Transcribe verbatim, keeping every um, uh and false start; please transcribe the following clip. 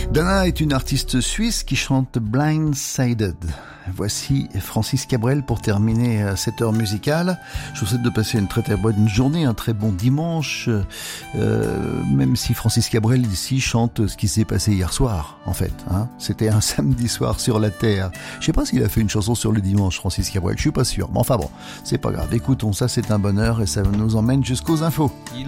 Dana est une artiste suisse qui chante Blindsided. Voici Francis Cabrel pour terminer cette heure musicale. Je vous souhaite de passer une très très bonne journée, un très bon dimanche, euh, même si Francis Cabrel ici chante ce qui s'est passé hier soir, en fait. Hein. C'était un samedi soir sur la Terre. Je sais pas s'il a fait une chanson sur le dimanche, Francis Cabrel, je suis pas sûr. Mais enfin bon, c'est pas grave. Écoutons, ça c'est un bonheur et ça nous emmène jusqu'aux infos. Il